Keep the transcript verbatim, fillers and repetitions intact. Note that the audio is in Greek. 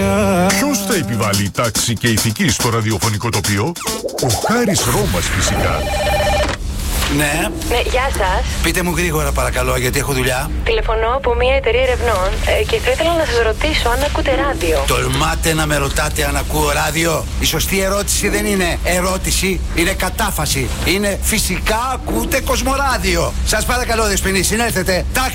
φωτιά. Ποιος θα επιβάλλει τάξη και ηθική στο ραδιοφωνικό τοπίο? Ο Χάρης Ρώμας φυσικά. Ναι. Ναι, γεια σας. Πείτε μου γρήγορα παρακαλώ, γιατί έχω δουλειά. Τηλεφωνώ από μια εταιρεία ερευνών ε, και θα ήθελα να σας ρωτήσω αν ακούτε ράδιο. Τολμάτε να με ρωτάτε αν ακούω ράδιο? Η σωστή ερώτηση δεν είναι ερώτηση, είναι κατάφαση. Είναι φυσικά ακούτε Κοσμοράδιο. Σας παρακαλώ, Δεσποινή, συνέλθετε. Τάξη!